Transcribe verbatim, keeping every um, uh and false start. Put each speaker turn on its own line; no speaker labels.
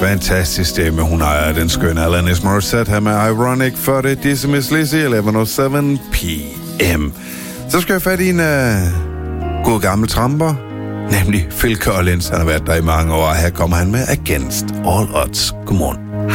Fantastisk stemme, hun ejer den skønne Alanis Morissette her med Ironic for det. Dizzy Miss Lizzy, elleve nul syv p m. Så skal jeg fat i en uh, god gammel tramper, nemlig Phil Collins. Han har været der i mange år, og her kommer han med Against All Odds. Godmorgen.